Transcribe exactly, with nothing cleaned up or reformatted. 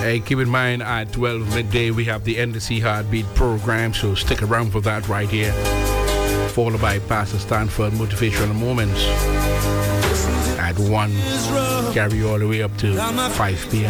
Hey, keep in mind at twelve midday we have the Endlessly Heartbeat program, so stick around for that right here. Followed by Pastor Stanford Motivational Moments at one, carry all the way up to five p.m.